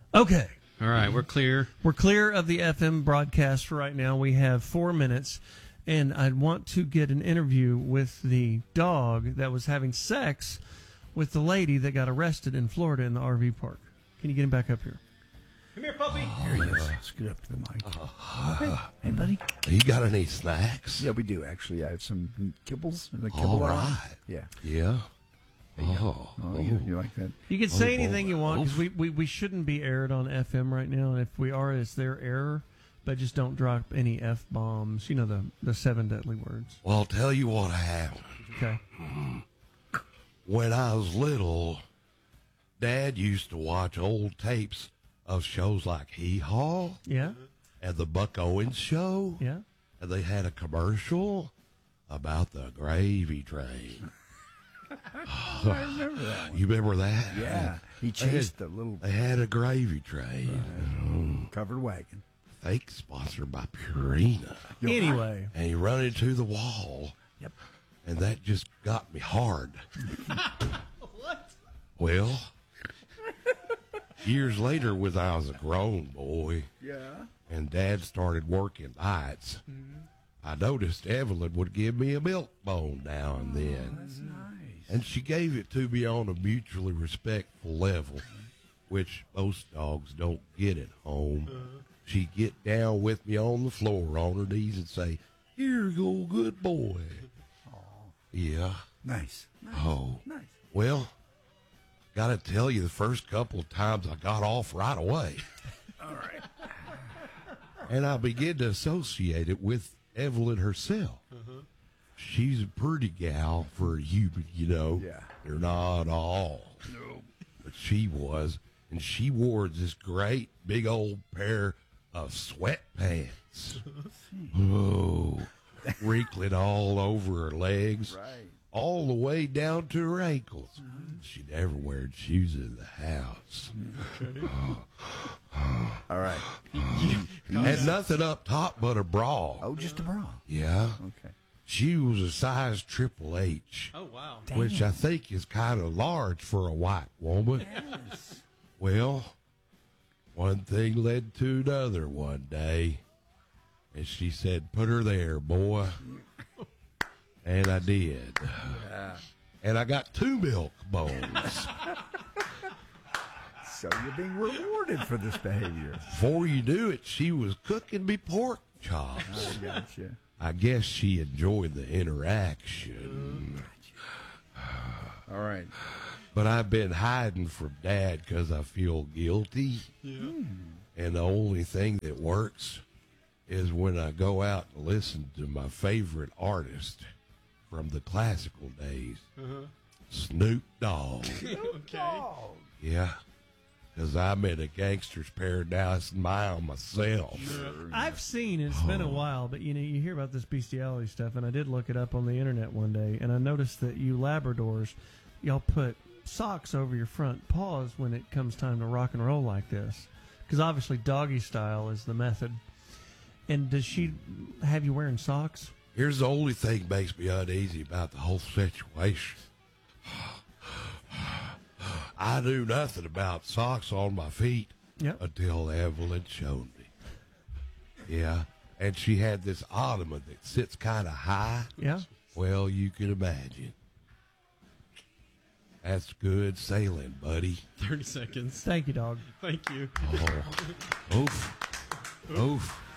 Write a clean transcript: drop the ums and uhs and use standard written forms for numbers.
Okay. All right, we're clear. We're clear of the FM broadcast for right now. We have 4 minutes, and I want to get an interview with the dog that was having sex with the lady that got arrested in Florida in the RV park. Can you get him back up here? Come here, puppy. Here he is. Scoot up to the mic. Hey, buddy. You got any snacks? Yeah, we do, actually. I have some kibbles. In the All kibble aisle. right. Yeah. Yeah. Oh, you like that? You can say anything boy. you want because we shouldn't be aired on FM right now. And if we are, it's their error. But just don't drop any F-bombs. You know, the 7 deadly words. Well, I'll tell you what happened. Okay. When I was little, Dad used to watch old tapes of shows like Hee Haw Yeah? and the Buck Owens Show. Yeah? And they had a commercial about the gravy train. I remember that one. You remember that? Yeah. He chased the little They had a gravy train. covered wagon. Fake sponsored by Purina. Anyway. And he run into the wall. Yep. And that just got me hard. What? Well, years later, when I was a grown boy, Yeah. and Dad started working nights, I noticed Evelyn would give me a milk bone now and then. That's nice. And she gave it to me on a mutually respectful level, which most dogs don't get at home. She'd get down with me on the floor on her knees and say, "Here you go, good boy." Yeah. Nice. Oh. Nice. Well, gotta tell you, the first couple of times I got off right away. All right. And I began to associate it with Evelyn herself. She's a pretty gal for a human, you know. Yeah. They're not all. No. But she was. And she wore this great big old pair of sweatpants. Oh, wrinkling all over her legs. Right. All the way down to her ankles. She never wear shoes in the house. All right. Had nothing up top but a bra. Oh, just a bra. Yeah. Okay. She was a size Triple H, Oh, wow. which I think is kind of large for a white woman. Yes. Well, one thing led to another one day. And she said, "Put her there, boy." And I did. Yeah. And I got 2 milk bones. So you're being rewarded for this behavior. Before you knew it, she was cooking me pork chops. I gotcha. I guess she enjoyed the interaction. All right. But I've been hiding from Dad because I feel guilty. Yeah. And the only thing that works is when I go out and listen to my favorite artist from the classical days, Snoop Dogg. Okay. Yeah, because I'm in a gangster's paradise mile myself. I've seen, it's been a while, but you hear about this bestiality stuff, and I did look it up on the internet one day, and I noticed that you Labradors, y'all put socks over your front paws when it comes time to rock and roll like this. Because obviously doggy style is the method. And does she have you wearing socks? Here's the only thing makes me uneasy about the whole situation. I knew nothing about socks on my feet until Evelyn showed me. Yeah, and she had this ottoman that sits kind of high. Yeah. Well, you can imagine. That's good sailing, buddy. 30 seconds. Thank you, dog. Thank you. Oh. Oof. Oof.